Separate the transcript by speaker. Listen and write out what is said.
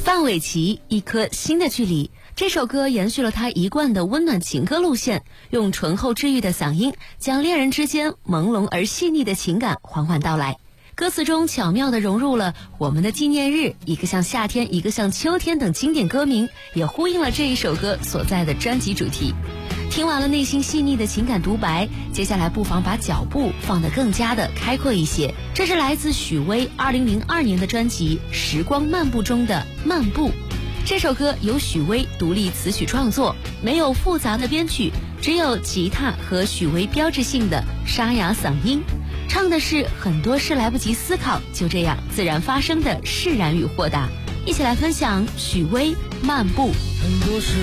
Speaker 1: 范玮琪一颗心的距离，这首歌延续了他一贯的温暖情歌路线，用醇厚治愈的嗓音，将恋人之间朦胧而细腻的情感缓缓道来。歌词中巧妙地融入了我们的纪念日、一个像夏天、一个像秋天等经典歌名，也呼应了这一首歌所在的专辑主题。听完了内心细腻的情感独白，接下来不妨把脚步放得更加的开阔一些。这是来自许巍2002年的专辑《时光漫步》中的《漫步》。这首歌由许巍独立词曲创作，没有复杂的编曲，只有吉他和许巍标志性的沙哑嗓音，唱的是很多事来不及思考，就这样自然发生的释然与豁达。一起来分享许巍《漫步》。
Speaker 2: 很多事